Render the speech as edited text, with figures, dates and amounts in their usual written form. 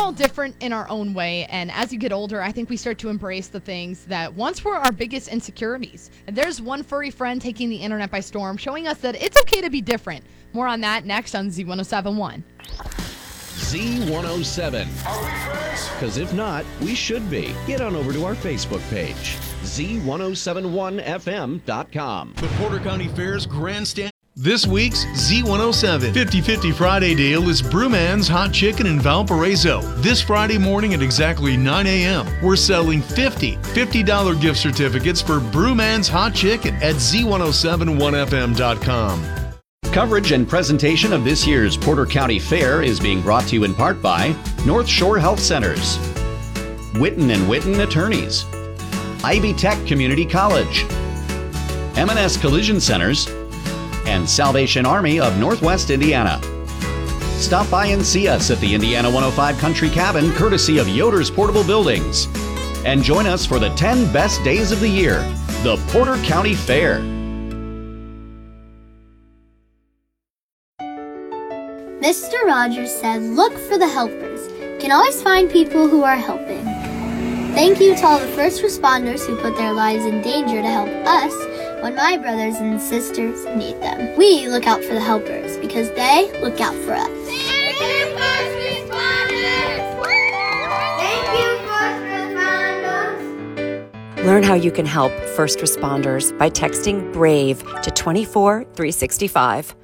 all different in our own way, and as you get older, I think we start to embrace the things that once were our biggest insecurities. And there's one furry friend taking the internet by storm, showing us that it's okay to be different. More on that next on Z1071. Z107. Are we friends? Because if not, we should be. Get on over to our Facebook page, Z1071FM.com. The Porter County Fair's Grandstand. This week's Z107 50/50 Friday deal is Brewman's Hot Chicken in Valparaiso. This Friday morning at exactly 9 a.m., we're selling $50 gift certificates for Brewman's Hot Chicken at Z1071FM.com. Coverage and presentation of this year's Porter County Fair is being brought to you in part by North Shore Health Centers, Witten & Witten Attorneys, Ivy Tech Community College, M&S Collision Centers, and Salvation Army of Northwest Indiana. Stop by and see us at the Indiana 105 Country Cabin, courtesy of Yoder's Portable Buildings. And join us for the 10 best days of the year, the Porter County Fair. Mr. Rogers said, look for the helpers. You can always find people who are helping. Thank you to all the first responders who put their lives in danger to help us when my brothers and sisters need them. We look out for the helpers because they look out for us. Thank you, first responders! Thank you, first responders! Learn how you can help first responders by texting BRAVE to 24365.